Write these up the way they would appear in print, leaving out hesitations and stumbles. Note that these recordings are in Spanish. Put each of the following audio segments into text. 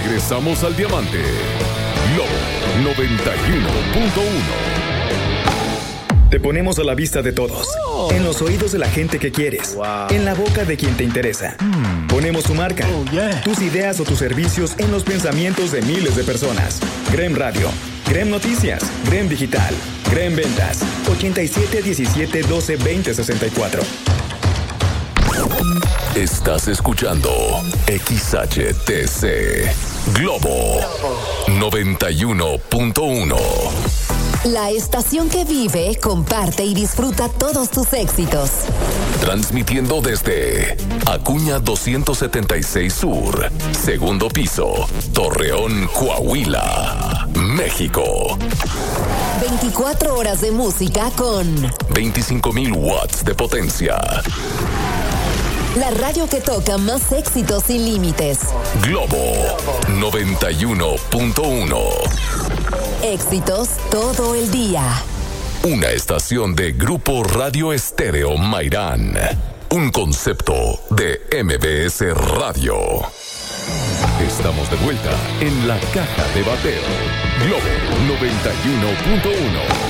Regresamos al diamante. Globo 91.1. Te ponemos a la vista de todos, en los oídos de la gente que quieres, en la boca de quien te interesa. Ponemos tu marca, tus ideas o tus servicios en los pensamientos de miles de personas. Grem Radio, Grem Noticias, Grem Digital, Grem Ventas, 87 17 12 20 64. Estás escuchando XHTC Globo 91.1. La estación que vive, comparte y disfruta todos tus éxitos. Transmitiendo desde Acuña 276 Sur, segundo piso, Torreón, Coahuila, México. 24 horas de música con 25,000 watts de potencia. La radio que toca más éxitos sin límites. Globo 91.1. Éxitos todo el día. Una estación de Grupo Radio Estéreo Mairán. Un concepto de MBS Radio. Estamos de vuelta en la caja de bateo. Globo 91.1.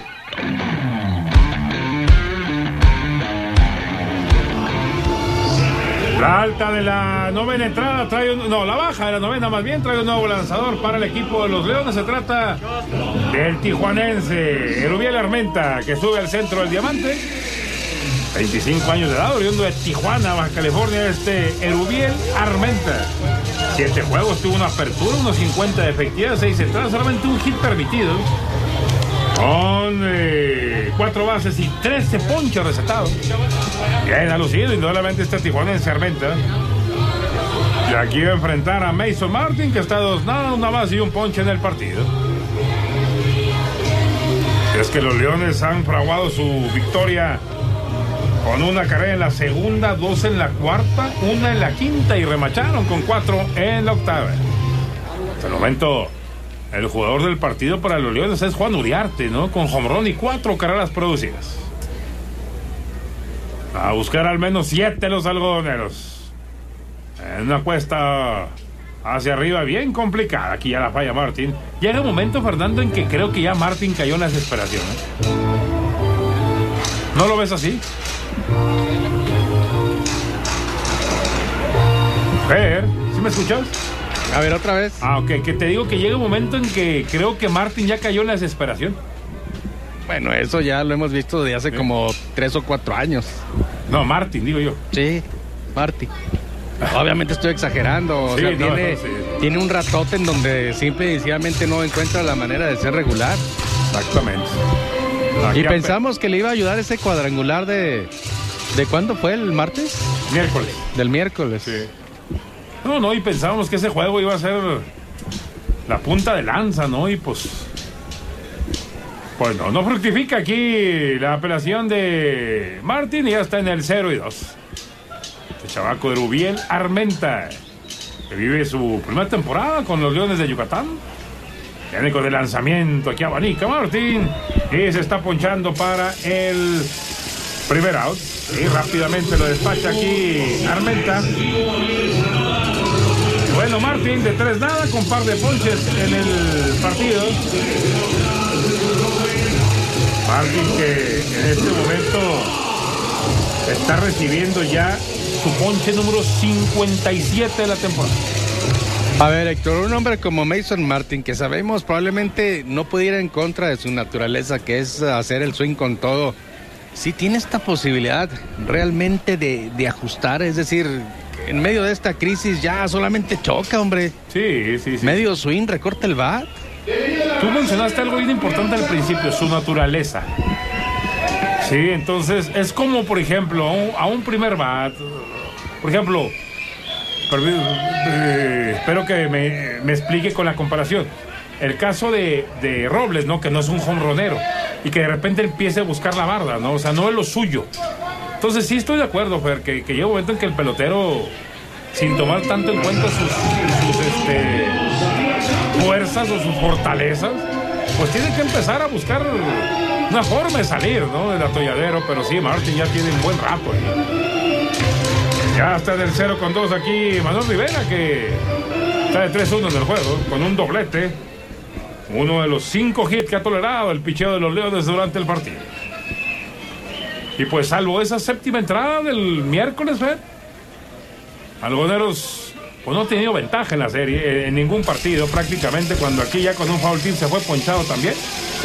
La alta de la novena entrada trae la baja de la novena más bien trae un nuevo lanzador para el equipo de los Leones. Se trata del tijuanense Erubiel Armenta, que sube al centro del diamante. 25 años de edad, oriundo de Tijuana, Baja California, Erubiel Armenta. 7 juegos, tuvo una apertura, unos 50 de efectividad, 6 entradas, solamente un hit permitido. Con 4 bases y 13 ponches recetados. Bien ha lucido indudablemente este tijuanense Armenta. Y aquí va a enfrentar a Mason Martin, que está 2-0, una base y un ponche en el partido. Es que los Leones han fraguado su victoria con una carrera en la segunda, 2 en la cuarta, 1 en la quinta y remacharon con 4 en la octava. Hasta el momento, el jugador del partido para los Leones es Juan Uriarte, ¿no? Con jonrón y 4 carreras producidas. A buscar al menos 7 los algodoneros. En una cuesta hacia arriba bien complicada. Aquí ya la falla Martin. Llega un momento, Fernando, en que creo que ya Martin cayó en la desesperación, ¿eh? ¿No lo ves así? Fer, ¿sí me escuchas? A ver, otra vez. Ok, que te digo que llega un momento en que creo que Martin ya cayó en la desesperación. Bueno, eso ya lo hemos visto desde hace como 3 o 4 años. No, Martin, digo yo. Sí, Martin. Obviamente estoy exagerando. O sea, tiene un ratote en donde simple y sencillamente no encuentra la manera de ser regular. Exactamente. Y pensamos que le iba a ayudar ese cuadrangular de ¿cuándo fue? ¿El martes? Miércoles. Del miércoles. Sí. No, y pensábamos que ese juego iba a ser la punta de lanza, ¿no? Y pues no fructifica aquí la apelación de Martin y ya está en el 0-2. El chavaco de Erubiel Armenta, que vive su primera temporada con los Leones de Yucatán. Viene con el lanzamiento, aquí abanica Martin y se está ponchando para el primer out. Y rápidamente lo despacha aquí Armenta. Bueno, Martin de 3-0 con par de ponches en el partido. Martin que en este momento está recibiendo ya su ponche número 57 de la temporada. A ver, Héctor, un hombre como Mason Martin, que sabemos probablemente no pudiera ir en contra de su naturaleza, que es hacer el swing con todo, sí tiene esta posibilidad realmente de ajustar, es decir, en medio de esta crisis ya solamente choca, hombre. Sí. Medio swing, recorta el bat. Tú mencionaste algo bien importante al principio, su naturaleza. Sí, entonces es como, por ejemplo, a un primer bat, por ejemplo, espero que me explique con la comparación. El caso de Robles, ¿no? Que no es un jonronero y que de repente empiece a buscar la barda, ¿no? O sea, no es lo suyo. Entonces sí estoy de acuerdo, Fer, que llega un momento en que el pelotero, sin tomar tanto en cuenta sus fuerzas o sus fortalezas, pues tiene que empezar a buscar una forma de salir, ¿no? Del atolladero, pero sí, Martin ya tiene un buen rato ahí. Ya está en el 0-2 aquí Manuel Rivera, que está de 3-1 en el juego, con un doblete. Uno de los 5 hits que ha tolerado el picheo de los Leones durante el partido. Y pues salvo esa séptima entrada del miércoles, Algodoneros pues no ha tenido ventaja en la serie, en ningún partido prácticamente, cuando aquí ya con un foul tip se fue ponchado también.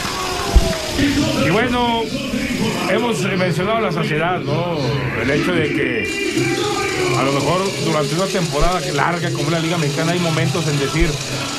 Y bueno, hemos mencionado la saciedad, ¿no? El hecho de que a lo mejor durante una temporada larga como la Liga Mexicana hay momentos en decir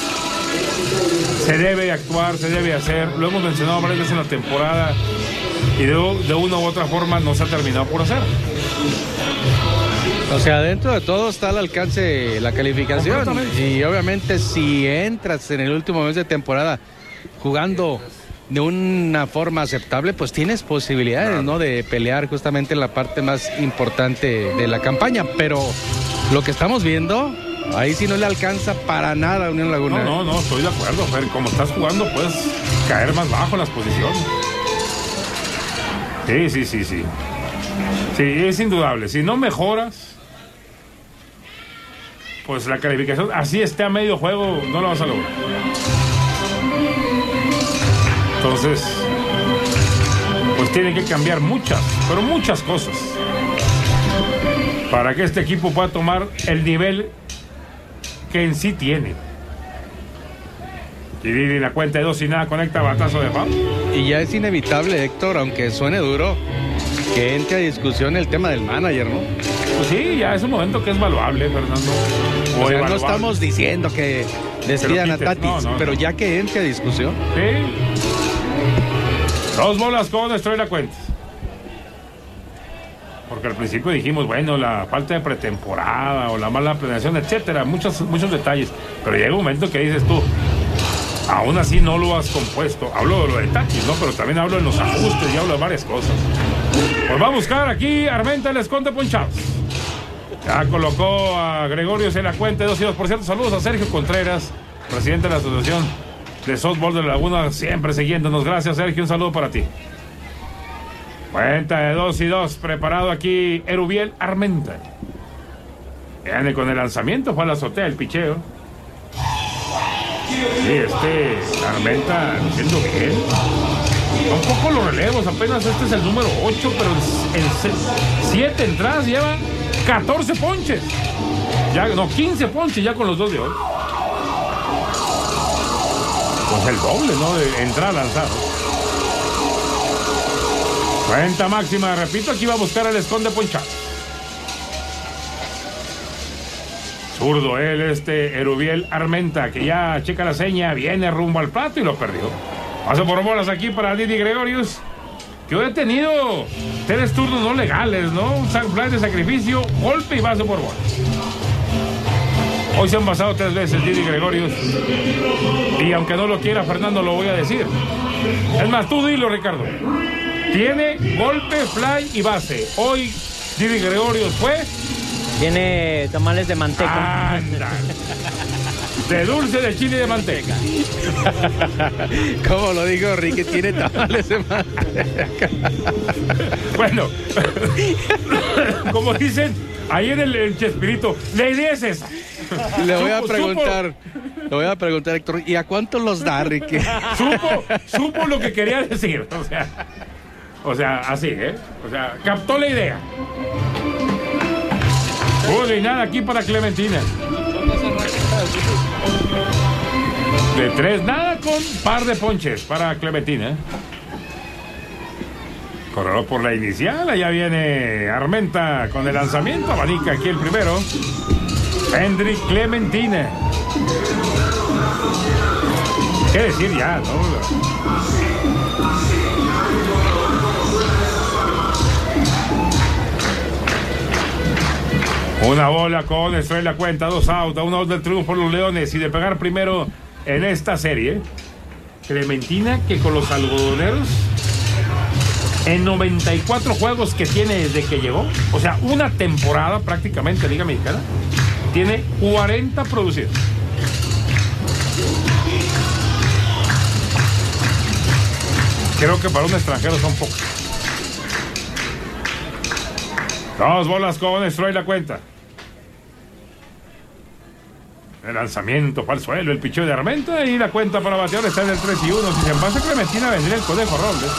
se debe actuar, se debe hacer. Lo hemos mencionado varias veces en la temporada y de una u otra forma no se ha terminado por hacer. O sea, dentro de todo está al alcance la calificación. Y obviamente si entras en el último mes de temporada jugando de una forma aceptable, pues tienes posibilidades, ¿no? De pelear justamente en la parte más importante de la campaña. Pero lo que estamos viendo, ahí sí no le alcanza para nada a Unión Laguna. No, estoy de acuerdo, Fer. Como estás jugando, puedes caer más bajo en las posiciones. Sí. Sí, es indudable. Si no mejoras, pues la calificación, así esté a medio juego, no lo vas a lograr. Entonces, pues tienen que cambiar muchas cosas para que este equipo pueda tomar el nivel que en sí tiene. Y la cuenta de 2 y nada, conecta batazo de foul. Y ya es inevitable, Héctor, aunque suene duro, que entre a discusión el tema del manager, ¿no? Pues sí, ya es un momento que es valuable, Fernando. O sea, no estamos diciendo que despidan a Tatis, pero ya que entre a discusión. Sí. 2 bolas con estoy la cuenta. Porque al principio dijimos, bueno, la falta de pretemporada o la mala planeación, etcétera, muchos detalles. Pero llega un momento que dices tú, aún así no lo has compuesto. Hablo de lo de Tatis, ¿no? Pero también hablo de los ajustes y hablo de varias cosas. Pues va a buscar aquí Armenta el esconde ponchados. Ya colocó a Gregorios en la cuenta de 2 y 2. Por cierto, saludos a Sergio Contreras, presidente de la Asociación de Softball de la Laguna, siempre siguiéndonos. Gracias, Sergio, un saludo para ti. Cuenta de 2 y 2, preparado aquí Erubiel Armenta. Viene con el lanzamiento, fue a la azotea el picheo. Sí, Armenta haciendo bien. Un poco los relevos, apenas este es el número 8, pero en 7 entradas lleva 14 ponches. Ya, no, 15 ponches ya con los 2 de hoy. Pues el doble, ¿no? De entrar lanzado. Cuenta máxima, repito, aquí va a buscar el esconde ponchado. Zurdo él, Erubiel Armenta, que ya checa la seña, viene rumbo al plato y lo perdió. Paso por bolas aquí para Didi Gregorius, que hoy ha tenido 3 turnos no legales, ¿no? Un fly de sacrificio, golpe y base por bolas. Hoy se han basado 3 veces Didi Gregorius. Y aunque no lo quiera Fernando, lo voy a decir. Es más, tú dilo, Ricardo. Tiene golpe, fly y base. Hoy Didi Gregorius fue... Tiene tamales de manteca. Anda. De dulce, de chile y de manteca. Como lo dijo Ricky, tiene tamales de manteca. Bueno, como dicen ahí en el Chespirito, la idea es esa. Le voy a preguntar, Héctor, ¿y a cuánto los da, Ricky? Supo lo que quería decir. O sea, así, O sea, captó la idea. Y nada aquí para Clementina. De 3, nada con par de ponches para Clementina. Correró por la inicial. Allá viene Armenta con el lanzamiento. Abanica aquí el primero. Hendrik Clementina. ¿Qué decir ya, no? Una bola con Estrella cuenta, 2 outs, 1 out del triunfo por los Leones y de pegar primero en esta serie. Clementina, que con los algodoneros en 94 juegos que tiene desde que llegó, o sea, una temporada prácticamente Liga Mexicana, tiene 40 producidos. Creo que para un extranjero son pocos. 2 bolas con Stroy la cuenta. El lanzamiento fue al suelo, el picheo de Armenta y la cuenta para batear está en el 3-1. Si se empasa Clementina vendría el Conejo Robles.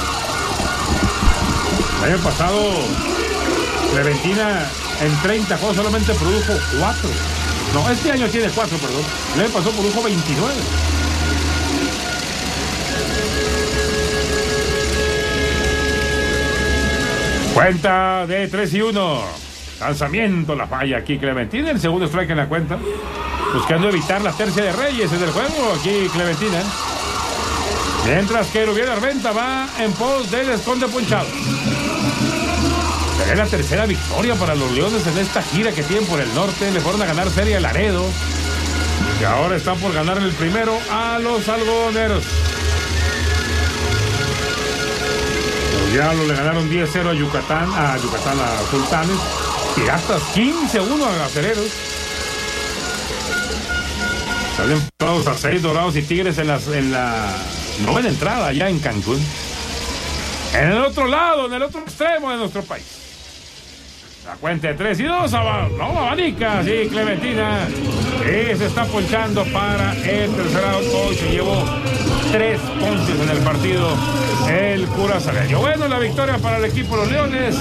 El año pasado Clementina en 30 juegos solamente produjo 4. No, este año tiene 4, perdón. El año pasado produjo 29. Cuenta de 3-1. Lanzamiento, la falla aquí Clementina. El segundo strike en la cuenta. Buscando evitar la tercia de Reyes en el juego. Aquí Clementina. Mientras que Rubiel Armenta va en pos del esconde ponchado. Será la tercera victoria para los Leones en esta gira que tienen por el norte. Le fueron a ganar serie a Laredo. Y ahora están por ganar el primero a los algodoneros. Los Diablos le ganaron 10-0 a Yucatán, a Sultanes. Piratas 15-1 a Acereros. Salen empatados a 6 Dorados y Tigres en la novena entrada allá en Cancún. En el otro lado, en el otro extremo de nuestro país. La cuenta de 3-2, abanica, sí, Clementina. Y se está ponchando para el tercer out. Hoy se llevó 3 ponches en el partido el Curazaleño. Bueno, la victoria para el equipo de los Leones.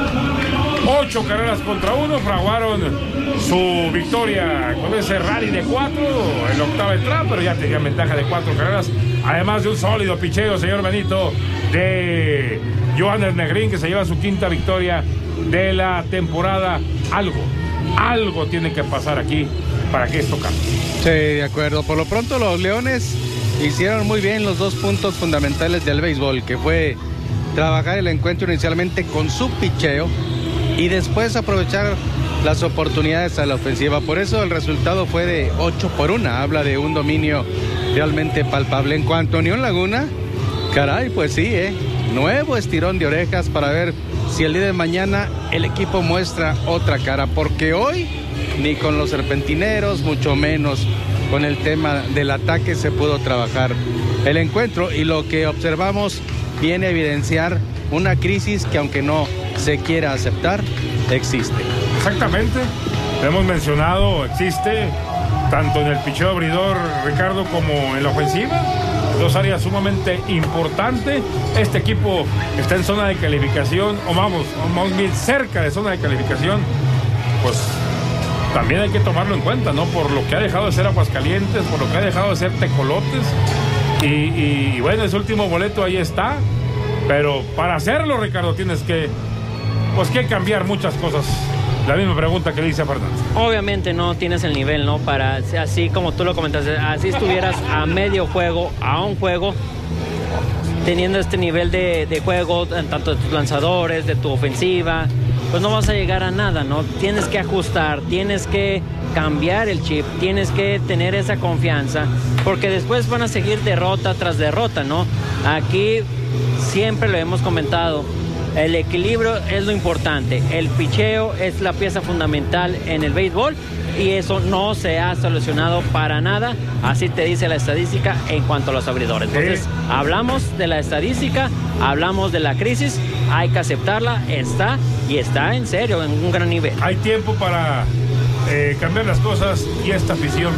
8 carreras contra 1, fraguaron su victoria con ese rally de 4 en la octava entrada, pero ya tenían ventaja de 4 carreras, además de un sólido picheo, señor Benito, de Johannes Negrín, que se lleva su 5ª victoria de la temporada. Algo tiene que pasar aquí para que esto cambie. Sí, de acuerdo. Por lo pronto los Leones hicieron muy bien los 2 puntos fundamentales del béisbol, que fue trabajar el encuentro inicialmente con su picheo y después aprovechar las oportunidades a la ofensiva. Por eso el resultado fue de 8-1. Habla de un dominio realmente palpable. En cuanto a Unión Laguna, caray, pues sí, nuevo estirón de orejas para ver si el día de mañana el equipo muestra otra cara, porque hoy ni con los serpentineros, mucho menos con el tema del ataque se pudo trabajar el encuentro, y lo que observamos viene a evidenciar una crisis que, aunque no se quiera aceptar, existe. Exactamente, hemos mencionado, existe tanto en el picheo abridor, Ricardo, como en la ofensiva. 2 áreas sumamente importantes. Este equipo está en zona de calificación, o vamos bien cerca de zona de calificación. Pues también hay que tomarlo en cuenta, ¿no? Por lo que ha dejado de ser Aguascalientes, por lo que ha dejado de ser Tecolotes. Y bueno, ese último boleto ahí está. Pero para hacerlo, Ricardo, tienes que cambiar muchas cosas. La misma pregunta que le hice a Fernando. Obviamente no tienes el nivel, ¿no? Para, así como tú lo comentaste, así estuvieras a medio juego, a un juego, teniendo este nivel de juego, tanto de tus lanzadores, de tu ofensiva, pues no vas a llegar a nada, ¿no? Tienes que ajustar, tienes que cambiar el chip, tienes que tener esa confianza, porque después van a seguir derrota tras derrota, ¿no? Aquí siempre lo hemos comentado. El equilibrio es lo importante. El picheo es la pieza fundamental en el béisbol y eso no se ha solucionado para nada. Así te dice la estadística en cuanto a los abridores. Entonces, hablamos de la estadística, hablamos de la crisis, hay que aceptarla, está en serio, en un gran nivel. Hay tiempo para cambiar las cosas y esta afición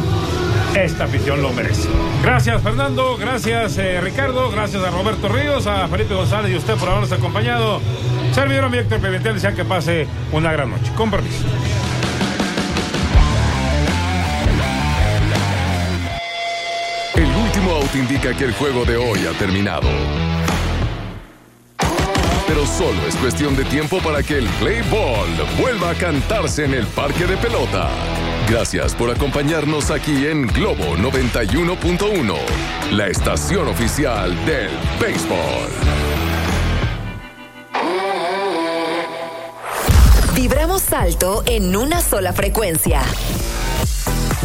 lo merece. Gracias, Fernando, gracias, Ricardo, gracias a Roberto Ríos, a Felipe González y a usted por habernos acompañado. Servidor amigo Héctor Pimentel, desea que pase una gran noche. Con permiso. El último out indica que el juego de hoy ha terminado. Pero solo es cuestión de tiempo para que el play ball vuelva a cantarse en el parque de pelota. Gracias por acompañarnos aquí en Globo 91.1, la estación oficial del béisbol. Vibramos alto en una sola frecuencia.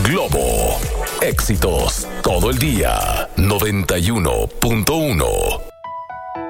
Globo, éxitos todo el día, 91.1.